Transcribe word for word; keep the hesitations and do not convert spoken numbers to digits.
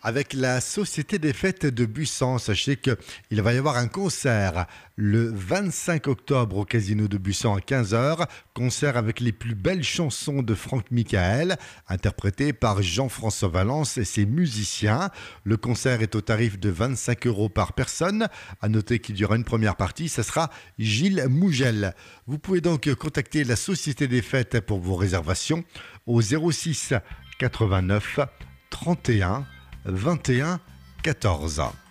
avec la Société des Fêtes de Busan. Sachez qu'il va y avoir un concert le vingt-cinq octobre au Casino de Busan à quinze heures. Concert avec les plus belles chansons de Franck Michael, interprétées par Jean-François Valence et ses musiciens. Le concert est au tarif de vingt-cinq euros par personne. À noter qu'il y aura une première partie, ça sera Gilles Mougel. Vous pouvez donc contacter la Société des Fêtes pour vos réservations au zéro six quatre-vingt-neuf trente et un vingt et un quatorze.